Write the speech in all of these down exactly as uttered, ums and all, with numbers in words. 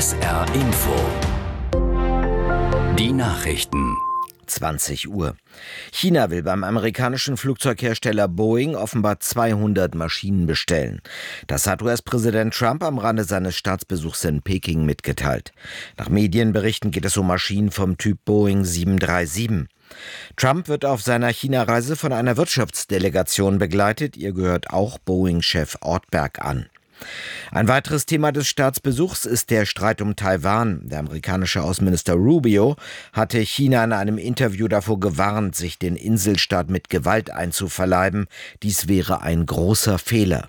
S R Info. Die Nachrichten. zwanzig Uhr. China will beim amerikanischen Flugzeughersteller Boeing offenbar zweihundert Maschinen bestellen. Das hat U S-Präsident Trump am Rande seines Staatsbesuchs in Peking mitgeteilt. Nach Medienberichten geht es um Maschinen vom Typ Boeing sieben drei sieben. Trump wird auf seiner China-Reise von einer Wirtschaftsdelegation begleitet. Ihr gehört auch Boeing-Chef Ortberg an. Ein weiteres Thema des Staatsbesuchs ist der Streit um Taiwan. Der amerikanische Außenminister Rubio hatte China in einem Interview davor gewarnt, sich den Inselstaat mit Gewalt einzuverleiben. Dies wäre ein großer Fehler.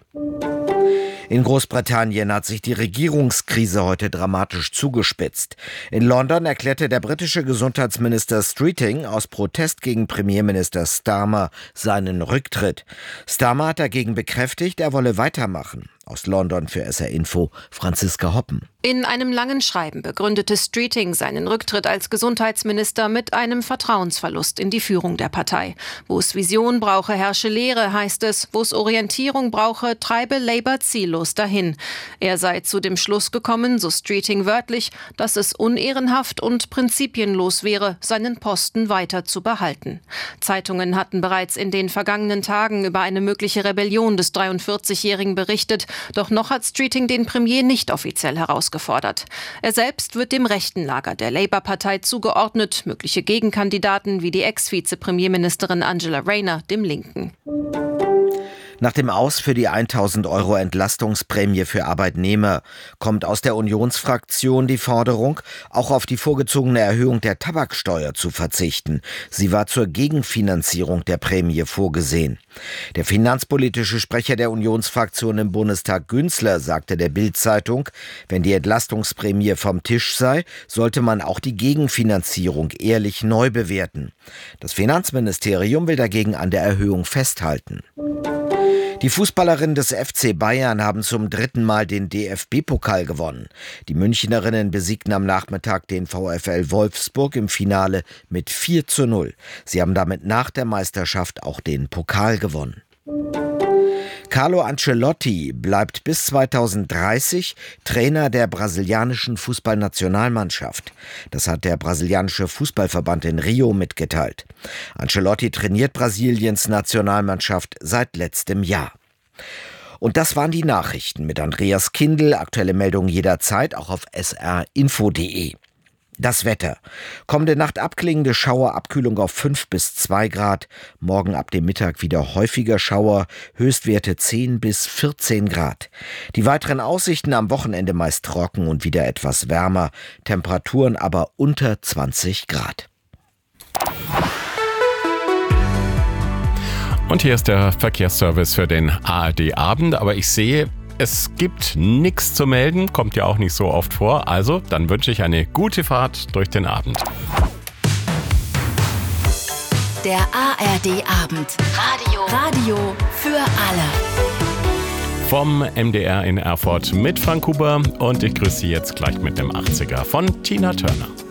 In Großbritannien hat sich die Regierungskrise heute dramatisch zugespitzt. In London erklärte der britische Gesundheitsminister Streeting aus Protest gegen Premierminister Starmer seinen Rücktritt. Starmer hat dagegen bekräftigt, er wolle weitermachen. Aus London für S R Info, Franziska Hoppen. In einem langen Schreiben begründete Streeting seinen Rücktritt als Gesundheitsminister mit einem Vertrauensverlust in die Führung der Partei. Wo es Vision brauche, herrsche Lehre, heißt es. Wo es Orientierung brauche, treibe Labour ziellos dahin. Er sei zu dem Schluss gekommen, so Streeting wörtlich, dass es unehrenhaft und prinzipienlos wäre, seinen Posten weiter zu behalten. Zeitungen hatten bereits in den vergangenen Tagen über eine mögliche Rebellion des dreiundvierzigjährigen berichtet. Doch noch hat Streeting den Premier nicht offiziell herausgefordert. Er selbst wird dem rechten Lager der Labour-Partei zugeordnet, mögliche Gegenkandidaten wie die Ex-Vize-Premierministerin Angela Rayner dem Linken. Nach dem Aus für die tausend Euro Entlastungsprämie für Arbeitnehmer kommt aus der Unionsfraktion die Forderung, auch auf die vorgezogene Erhöhung der Tabaksteuer zu verzichten. Sie war zur Gegenfinanzierung der Prämie vorgesehen. Der finanzpolitische Sprecher der Unionsfraktion im Bundestag, Günzler, sagte der Bild-Zeitung, wenn die Entlastungsprämie vom Tisch sei, sollte man auch die Gegenfinanzierung ehrlich neu bewerten. Das Finanzministerium will dagegen an der Erhöhung festhalten. Die Fußballerinnen des F C Bayern haben zum dritten Mal den D F B-Pokal gewonnen. Die Münchnerinnen besiegten am Nachmittag den VfL Wolfsburg im Finale mit vier zu null. Sie haben damit nach der Meisterschaft auch den Pokal gewonnen. Carlo Ancelotti bleibt bis zweitausenddreißig Trainer der brasilianischen Fußballnationalmannschaft. Das hat der brasilianische Fußballverband in Rio mitgeteilt. Ancelotti trainiert Brasiliens Nationalmannschaft seit letztem Jahr. Und das waren die Nachrichten mit Andreas Kindl. Aktuelle Meldungen jederzeit auch auf s r info punkt d e. Das Wetter. Kommende Nacht abklingende Schauer, Abkühlung auf fünf bis zwei Grad. Morgen ab dem Mittag wieder häufiger Schauer, Höchstwerte zehn bis vierzehn Grad. Die weiteren Aussichten am Wochenende meist trocken und wieder etwas wärmer. Temperaturen aber unter zwanzig Grad. Und hier ist der Verkehrsservice für den A R D-Abend. Aber ich sehe, es gibt nichts zu melden, kommt ja auch nicht so oft vor. Also, dann wünsche ich eine gute Fahrt durch den Abend. Der A R D-Abend. Radio. Radio für alle. Vom M D R in Erfurt mit Frank Huber. Und ich grüße Sie jetzt gleich mit dem achtziger von Tina Turner.